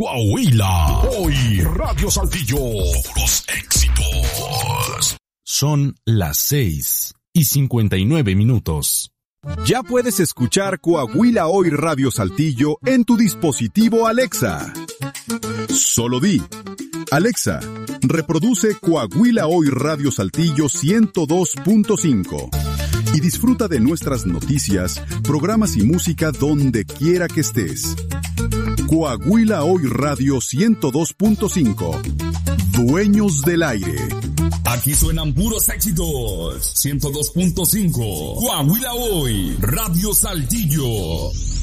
Coahuila, hoy Radio Saltillo, puros éxitos. Son las 6:59. Ya puedes escuchar Coahuila Hoy Radio Saltillo en tu dispositivo Alexa. Solo di: Alexa, reproduce Coahuila Hoy Radio Saltillo 102.5 y disfruta de nuestras noticias, programas y música donde quiera que estés. Coahuila Hoy Radio 102.5. Dueños del aire. Aquí suenan puros éxitos. 102.5. Coahuila Hoy Radio Saltillo.